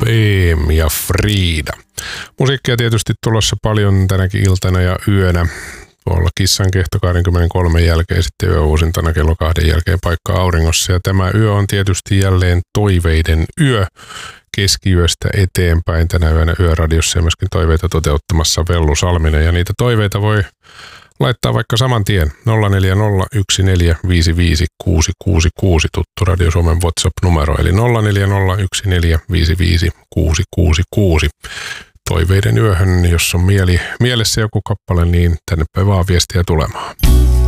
Bohem ja Frida. Musiikkia tietysti tulossa paljon tänäkin iltana ja yönä. Voi olla Kissan kehto 23 jälkeen, sitten yöuusintana kello 2 jälkeen paikka auringossa. Ja tämä yö on tietysti jälleen toiveiden yö. Keskiyöstä eteenpäin tänä yönä Yöradiossa ja myöskin toiveita toteuttamassa Vellu Salminen. Ja niitä toiveita voi laittaa vaikka saman tien 0401455666 tuttu Radio Suomen WhatsApp-numero, eli 0401455666. Toiveiden yöhön, jos on mielessä joku kappale, niin tänne vaan viestiä tulemaan.